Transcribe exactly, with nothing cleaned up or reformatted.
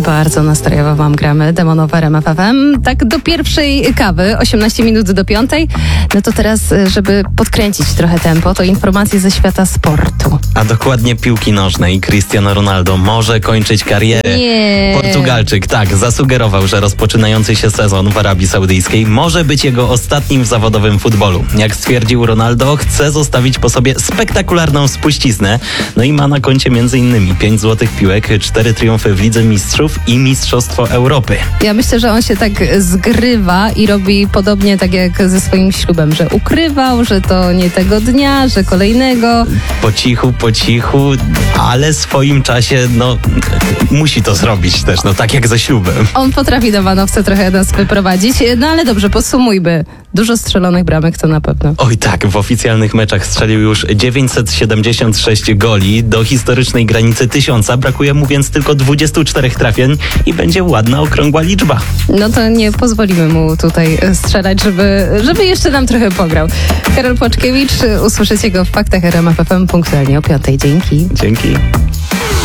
Bardzo nastrojowo wam gramy Demonowe R M F F M. Tak do pierwszej kawy, osiemnaście minut do piątej. No to teraz, żeby podkręcić trochę tempo, to informacje ze świata sportu. A dokładnie piłki nożnej. Cristiano Ronaldo może kończyć karierę. Nie. Portugalczyk, tak, zasugerował, że rozpoczynający się sezon w Arabii Saudyjskiej może być jego ostatnim w zawodowym futbolu. Jak stwierdził Ronaldo, chce zostawić po sobie spektakularną spuściznę. No i ma na koncie między innymi pięć złotych piłek, cztery triumfy w Lidze Mistrzów i Mistrzostwo Europy. Ja myślę, że on się tak zgrywa i robi podobnie tak jak ze swoim ślubem, że ukrywał, że to nie tego dnia, że kolejnego. Po cichu, po cichu, ale w swoim czasie, no, musi to zrobić też, no tak jak ze ślubem. On potrafi do Wanowce trochę nas wyprowadzić, no ale dobrze, podsumujmy. Dużo strzelonych bramek to na pewno. Oj tak, w oficjalnych meczach strzelił już dziewięćset siedemdziesiąt sześć goli. Do historycznej granicy tysiąca brakuje mu więc tylko dwudziestu czterech trafień i będzie ładna, okrągła liczba. No to nie pozwolimy mu tutaj strzelać, żeby, żeby jeszcze nam trochę pograł. Karol Płaczkiewicz, usłyszycie go w Faktach R M F F M punktualnie o piątej. Dzięki. Dzięki.